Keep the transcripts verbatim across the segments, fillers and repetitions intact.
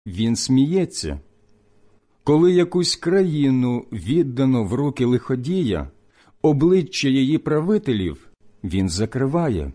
він сміється. Коли якусь країну віддано в руки лиходія, обличчя її правителів він закриває.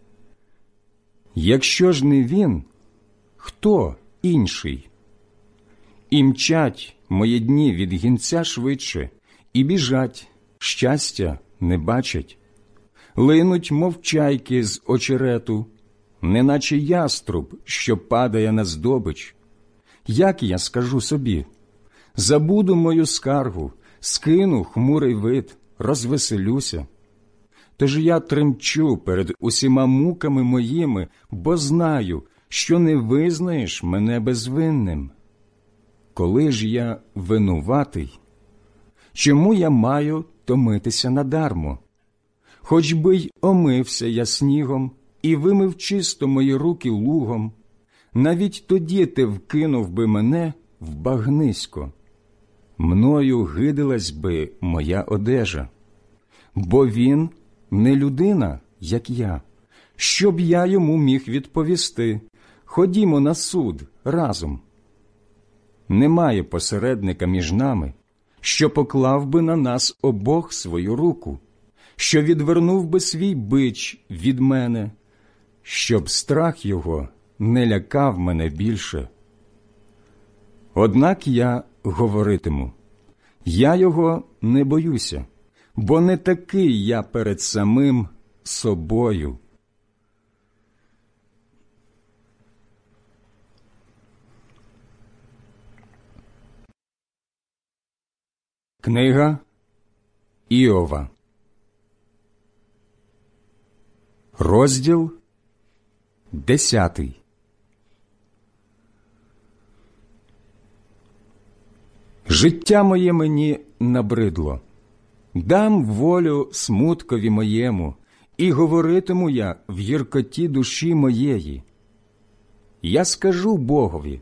Якщо ж не він, хто інший? І мчать мої дні від гінця швидше, і біжать, щастя не бачать. Линуть, мов чайки з очерету, неначе яструб, що падає на здобич. Як я скажу собі? Забуду мою скаргу, скину хмурий вид, розвеселюся. Тож я тремчу перед усіма муками моїми, бо знаю, що не визнаєш мене безвинним. Коли ж я винуватий, чому я маю томитися надармо? Хоч би й омився я снігом і вимив чисто мої руки лугом, навіть тоді ти вкинув би мене в багнисько. Мною гидилась би моя одежа, бо він не людина, як я, щоб я йому міг відповісти: ходімо на суд разом. Немає посередника між нами, що поклав би на нас обох свою руку, що відвернув би свій бич від мене, щоб страх його не лякав мене більше. Однак я говоритиму: я його не боюся, бо не такий я перед самим собою. Книга Іова, розділ десятий. Життя моє мені набридло. Дам волю смуткові моєму, і говоритиму я в гіркоті душі моєї. Я скажу Богові: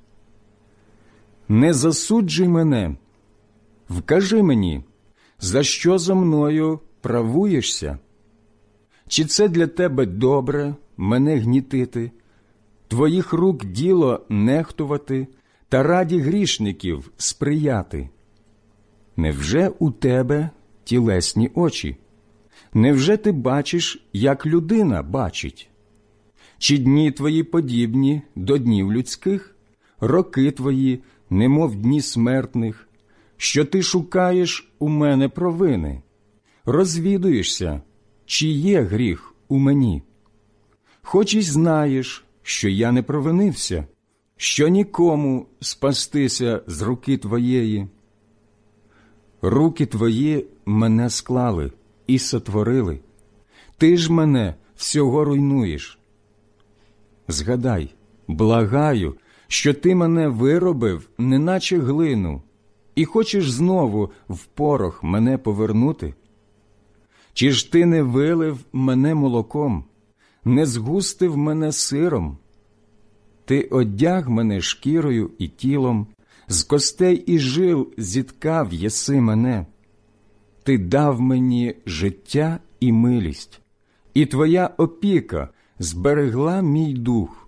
не засуджуй мене, вкажи мені, за що зо мною правуєшся? Чи це для тебе добре мене гнітити, твоїх рук діло нехтувати та раді грішників сприяти? Невже у тебе тілесні очі? Невже ти бачиш, як людина бачить? Чи дні твої подібні до днів людських, роки твої, немов дні смертних, що ти шукаєш у мене провини, розвідуєшся, чи є гріх у мені? Хоч і знаєш, що я не провинився, що нікому спастися з руки твоєї. Руки твої мене склали і сотворили, ти ж мене всього руйнуєш. Згадай, благаю, що ти мене виробив, неначе глину, і хочеш знову в порох мене повернути? Чи ж ти не вилив мене молоком, не згустив мене сиром? Ти одяг мене шкірою і тілом, з костей і жил зіткав єси мене. Ти дав мені життя і милість, і твоя опіка зберегла мій дух.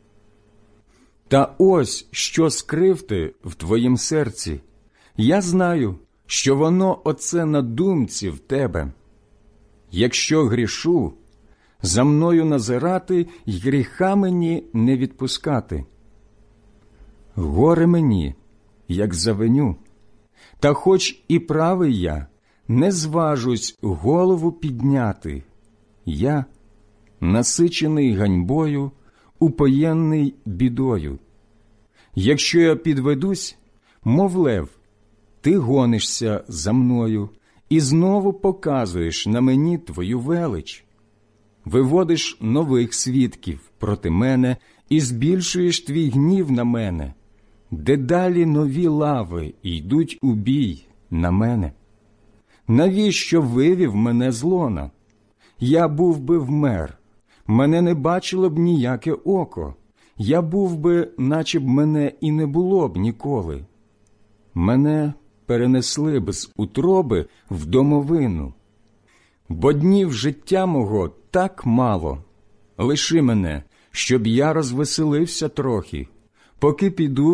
Та ось що скрив ти в твоїм серці. Я знаю, що воно оце на думці в тебе. Якщо грішу, за мною назирати й гріха мені не відпускати. Горе мені, як завиню, та хоч і правий я, не зважусь голову підняти. Я, насичений ганьбою, упоєнний бідою. Якщо я підведусь, мов лев, ти гонишся за мною і знову показуєш на мені твою велич. Виводиш нових свідків проти мене і збільшуєш твій гнів на мене. Дедалі нові лави йдуть у бій на мене. Навіщо вивів мене з лона? Я був би вмер, мене не бачило б ніяке око, я був би, наче б мене і не було б ніколи. Мене перенесли б з утроби в домовину. Бо днів життя мого так мало. Лиши мене, щоб я розвеселився трохи, поки піду